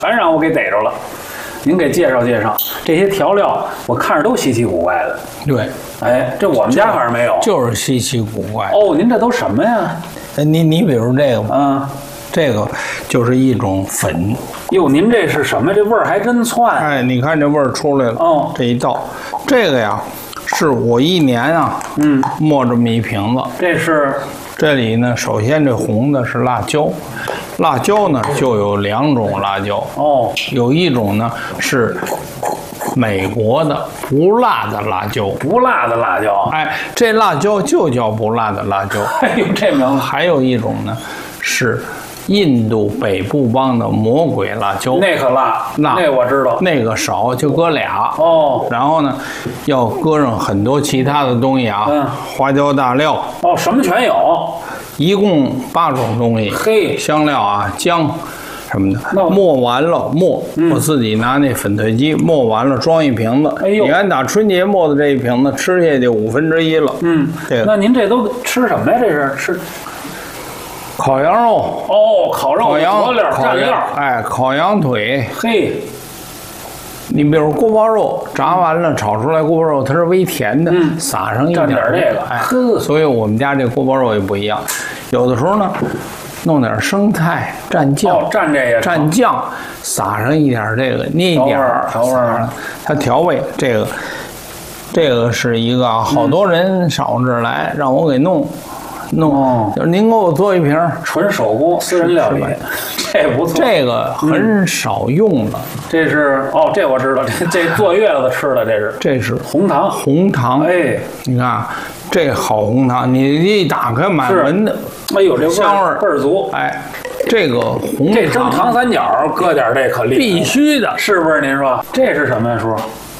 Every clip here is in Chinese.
全让我给逮着了。您给介绍介绍这些调料，我看着都稀奇古怪的。 对， 哎，这我们家反正没有， 就是稀奇古怪。 哦，您这都什么呀？ 你比如这个吧， 嗯， 这个就是一种粉。 哟，您这是什么？这味儿还真窜。 哎，你看这味儿出来了。 哦， 这一倒，这个呀，是我一年啊，磨这么一瓶子。 这是。 这里呢，首先这红的是辣椒，辣椒呢就有2种辣椒哦， 有一种呢是美国的不辣的辣椒， 不辣的辣椒， 哎，这辣椒就叫不辣的辣椒。 哎呦，这名字。 还有一种呢是印度北部邦的魔鬼辣椒， 那可辣，那我知道， 那个少，就搁俩哦。 然后呢，要搁上很多其他的东西啊，花椒、大料， 哦，什么全有， 一共8种东西， 嘿， 香料啊，姜什么的，磨完了我自己拿那粉碎机磨完了，装一瓶子。哎呦，你看打春节磨的这一瓶子，吃下去1/5了。这个。 那您这都吃什么呀？这是吃。 烤羊肉哦，烤肉、佐料、蘸料， 哎，烤羊腿， 嘿， 你比如锅包肉，炸完了炒出来锅包肉，它是微甜的，撒上一点这个， 哎，所以我们家这锅包肉也不一样，有的时候呢，弄点生菜蘸酱， 蘸这个蘸酱，撒上一点这个，捏一点调味儿， 它调味这个是一个啊，好多人少这儿来让我给弄。就是您给我做一瓶纯手工私人料理，这不错。 这个很少用了。 这是这我知道，这坐月子吃的，这是红糖。 红糖， 哎， 你看这好红糖，你一打开满闻的， 哎呦，这香味倍儿足。 哎，这个红糖， 这蒸糖三角搁点这可厉害， 必须的， 是不是？您说这是什么呀，叔？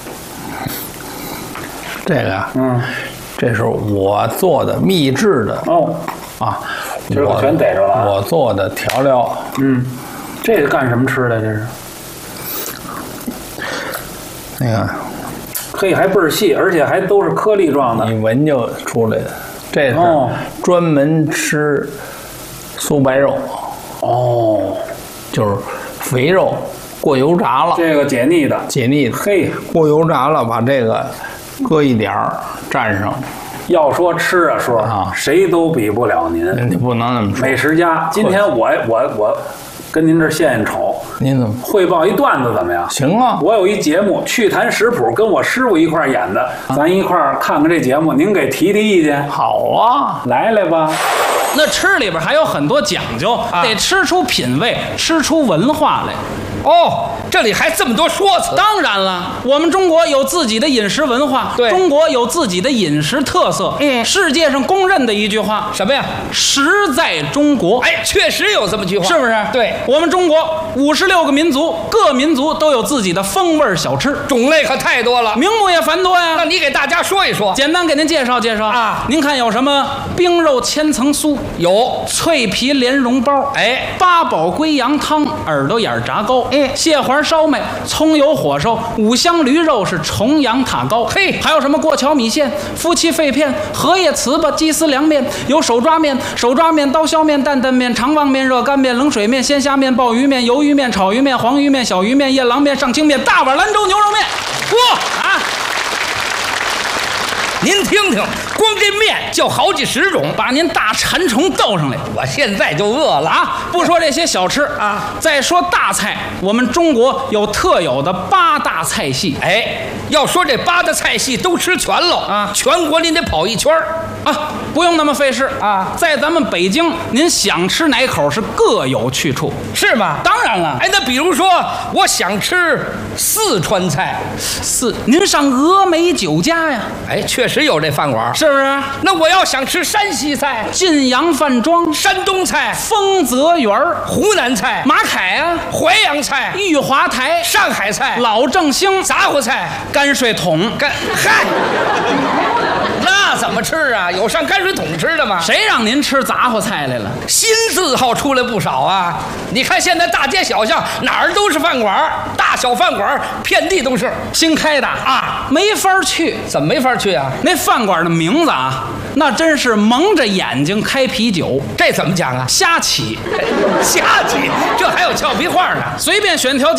这个呀，这是我做的秘制的这我全逮着了。 我做的调料， 这是干什么吃的？这是， 那个， 嘿，还倍儿细，而且还都是颗粒状的， 你闻就出来的。这是专门吃酥白肉，就是肥肉过油炸了， 这个解腻的，嘿， 过油炸了，把这个搁一点儿蘸上。 要说吃啊，说谁都比不了您。 你不能那么说。 美食家，今天我跟您这献献丑。 您怎么汇报一段子怎么样？ 行啊， 我有一节目趣谈食谱，跟我师傅一块演的，咱一块看看这节目，您给提意见。 好啊， 来吧。 那吃里边还有很多讲究，得吃出品味，吃出文化来。 这里还这么多说辞。 当然了，我们中国有自己的饮食文化， 对， 中国有自己的饮食特色。世界上公认的一句话， 什么呀？ 食在中国。 哎，确实有这么句话， 是不是？ 对， 我们中国56个民族，各民族都有自己的风味小吃， 种类可太多了， 名目也繁多呀。 那你给大家说一说， 简单给您介绍介绍啊。您看有什么冰肉千层酥， 有脆皮莲蓉包， 哎， 八宝龟羊汤，耳朵眼炸糕，蟹黄烧麦，葱油火烧，五香驴肉是重阳塔糕， 嘿， 还有什么过桥米线、夫妻肺片、荷叶糍粑、鸡丝凉面，有手抓面、刀削面、担担面、长旺面、热干面、冷水面、鲜虾面、鲍鱼面、鱿鱼面、炒鱼面、黄鱼面、小鱼面、夜郎面、上清面、大碗兰州牛肉面。 您听听，光这面就好几10种， 把您大馋虫逗上来， 我现在就饿了啊！不说这些小吃啊，再说大菜，我们中国有特有的8大菜系。 哎，要说这8大菜系都吃全了啊，全国您得跑一圈啊，不用那么费事啊，在咱们北京，您想吃哪口是各有去处， 是吗？ 当然了， 哎，那比如说我想吃四川菜， 您上峨眉酒家呀， 哎，确实有这饭馆， 是不是？ 那我要想吃山西菜， 晋阳饭庄； 山东菜， 丰泽园； 湖南菜， 马凯啊； 淮扬菜， 玉华台； 上海菜， 老正兴； 杂货菜， 泔水桶。 嗨，那怎么吃啊？有上泔水桶吃的吗？ 谁让您吃杂货菜来了？ 新字号出来不少啊！你看现在大街小巷哪儿都是饭馆，大小饭馆遍地都是。 新开的啊，没法去。 怎么没法去啊？ 那饭馆的名字啊，那真是蒙着眼睛开啤酒。 这怎么讲啊？ 瞎起， 瞎起，这还有俏皮话呢。 随便选条